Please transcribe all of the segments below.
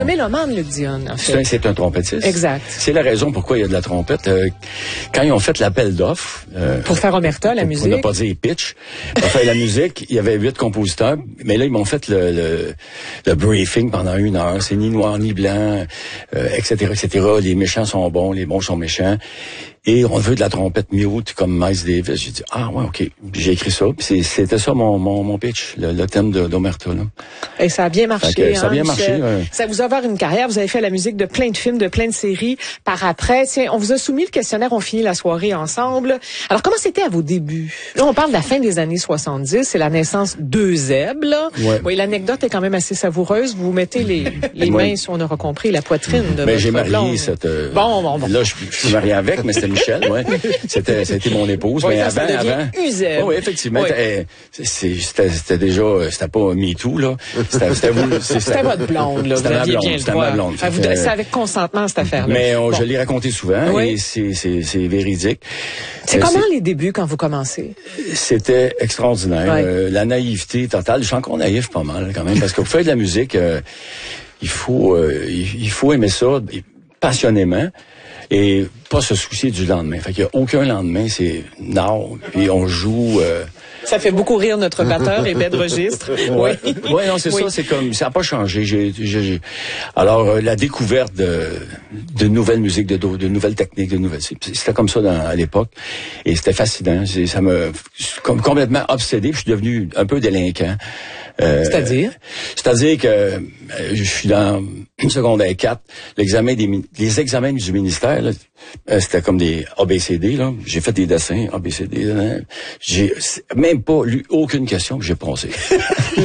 Mélomane, Luc Dionne, en fait. C'est un trompettiste. Exact. C'est la raison pourquoi il y a de la trompette. Quand ils ont fait l'appel d'offres... pour faire Omerta, la musique. Pour ne pas dire pitch. Pour faire la musique, il y avait 8 compositeurs. Mais là, ils m'ont fait le briefing pendant 1 heure. C'est ni noir ni blanc, etc., etc. Les méchants sont bons, les bons sont méchants. Et on veut de la trompette mute comme Miles Davis. J'ai dit, ah ouais, OK. Puis j'ai écrit ça. Puis c'était ça mon pitch, le thème d'Omerta. Et ça a bien marché. Ça a bien marché. Ça vous a ouvert une carrière. Vous avez fait la musique de plein de films, de plein de séries par après. Tiens, on vous a soumis le questionnaire, on finit la soirée ensemble. Alors, comment c'était à vos débuts? Là, on parle de la fin des années 70. C'est la naissance de Zeb, là. Ouais. Oui, l'anecdote est quand même assez savoureuse. Vous mettez les mains, si on aura compris, la poitrine de votre j'ai marié blonde. cette... Bon. Là, je suis marié avec, mais c'était Michel, ouais. C'était mon épouse. Oui, mais ça avant. Oui, effectivement. Oui. C'était déjà, c'était pas MeToo, là. C'était votre blonde, là. C'était ma blonde. C'était ma blonde. C'est avec consentement, cette affaire-là. Mais je l'ai raconté souvent, et c'est véridique. C'est comment les débuts quand vous commencez? C'était extraordinaire. Ouais. La naïveté totale. Je suis encore naïf pas mal, quand même, parce que pour faire de la musique, il faut aimer ça passionnément. Et pas se soucier du lendemain. Fait qu'il y a aucun lendemain, c'est now, puis on joue... Ça fait beaucoup rire notre batteur et bête registre. Ouais, non, c'est ça, c'est comme, ça n'a pas changé. Alors, la découverte de nouvelles musiques, de nouvelles techniques, c'était comme ça à l'époque. Et c'était fascinant. Ça m'a complètement obsédé, puis je suis devenu un peu délinquant. C'est-à-dire? C'est-à-dire que je suis dans secondaire 4, les examens du ministère, là, c'était comme des ABCD, là. J'ai fait des dessins, ABCD, là. J'ai même pas lu aucune question que j'ai passée. Vous,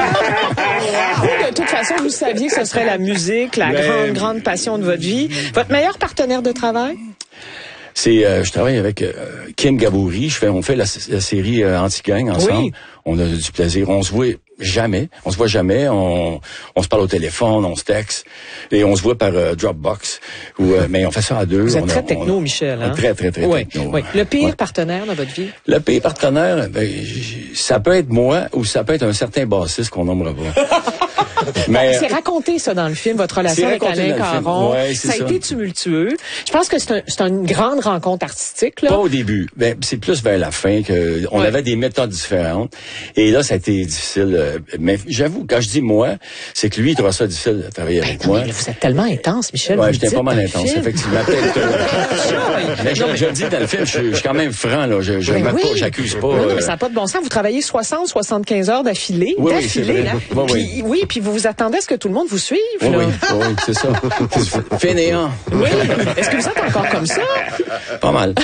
de toute façon, vous saviez que ce serait la musique, la grande passion de votre vie. Votre meilleur partenaire de travail? Je travaille avec Kim Gabouri. On fait la série Anti-Gang ensemble. Oui. On a du plaisir. On se voit jamais. On se parle au téléphone, on se texte. Et on se voit par Dropbox. Mais on fait ça à deux. Vous êtes très techno, Michel. Hein? Très techno. Oui. Le pire partenaire dans votre vie? Le pire partenaire, ça peut être moi ou ça peut être un certain bassiste qu'on nommera pas. Mais c'est raconté ça dans le film, votre relation avec Alain Caron. Ouais, ça a été tumultueux. Je pense que c'est une grande rencontre artistique, là. Pas au début. C'est plus vers la fin que on avait des méthodes différentes. Et là, ça a été difficile. Mais j'avoue, quand je dis moi, c'est que lui, il trouve ça difficile de travailler avec moi. Mais vous êtes tellement intense, Michel. Ouais, j'étais pas mal intense, effectivement. Mais je le dis dans le film, je suis quand même franc, là. Je ne j'accuse pas. Non, mais ça n'a pas de bon sens. Vous travaillez 75 heures d'affilée. Oui, c'est vrai. Puis vous vous attendez à ce que tout le monde vous suive, là. Oui, c'est ça. Fainéant. Oui. Est-ce que vous êtes encore comme ça? Pas mal.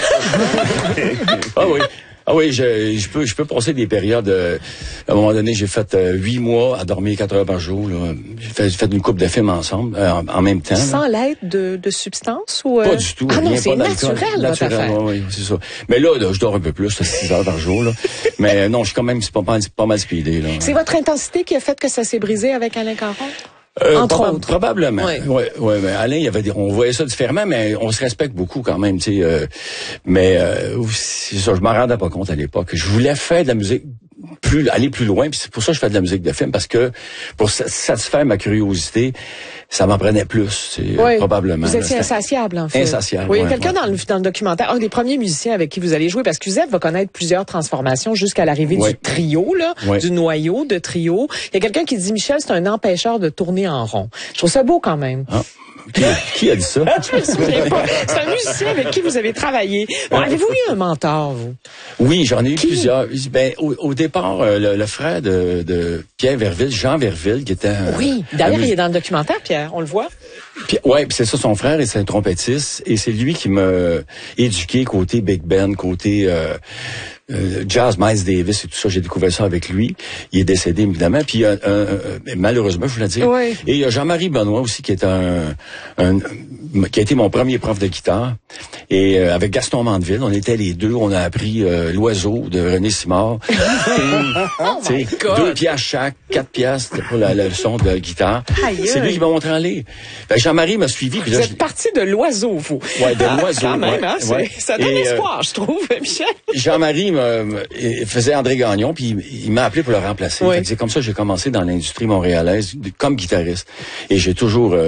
Ah oui, je peux passer des périodes. À un moment donné, j'ai fait 8 mois à dormir 4 heures par jour. Là. J'ai fait une couple de films ensemble, en même temps. Sans l'aide de substances ou Pas du tout. Ah non, c'est naturel, votre affaire. Oui, c'est ça. Mais là, je dors un peu plus, 6 heures par jour. Là. Mais non, je suis quand même pas mal speedé. Là. C'est votre intensité qui a fait que ça s'est brisé avec Alain Caron? Entre autres. Probablement. Oui, mais Alain, on voyait ça différemment, mais on se respecte beaucoup quand même, tu sais. Mais c'est ça, je m'en rendais pas compte à l'époque. Je voulais faire de la musique aller plus loin, puis c'est pour ça que je fais de la musique de film, parce que pour satisfaire ma curiosité, ça m'en prenait plus, probablement. Vous étiez insatiable, en fait. Insatiable. Oui, il y a quelqu'un dans le documentaire, un des premiers musiciens avec qui vous allez jouer, parce que Zeb va connaître plusieurs transformations jusqu'à l'arrivée du trio, là, du noyau de trio. Il y a quelqu'un qui dit, Michel, c'est un empêcheur de tourner en rond. Je trouve ça beau quand même. Ah. Qui a dit ça? Je me souviens pas. C'est un musicien avec qui vous avez travaillé. Bon, avez-vous eu un mentor, vous? Oui, j'en ai eu plusieurs. Au départ, le frère de Pierre Verville, Jean Verville, qui était Oui, d'ailleurs, il est dans le documentaire, Pierre, on le voit. Oui, c'est ça, son frère, et c'est un trompettiste, et c'est lui qui m'a éduqué côté Big Band, côté jazz, Miles Davis et tout ça. J'ai découvert ça avec lui. Il est décédé, évidemment. Puis malheureusement, je voulais dire. Oui. Et il y a Jean-Marie Benoît aussi, qui est qui a été mon premier prof de guitare. Et avec Gaston Mandeville, on était les deux. On a appris L'Oiseau de René Simard. 2 piastres chaque, 4 piastres pour la leçon de guitare. C'est lui qui m'a montré en ligne. Jean-Marie m'a suivi. Puis vous êtes parti de L'Oiseau, vous. Oui, de L'Oiseau. Quand même, hein, ça donne espoir, je trouve, Michel. Jean-Marie faisait André Gagnon, puis il m'a appelé pour le remplacer. Oui. Fait que c'est comme ça que j'ai commencé dans l'industrie montréalaise comme guitariste. Et j'ai toujours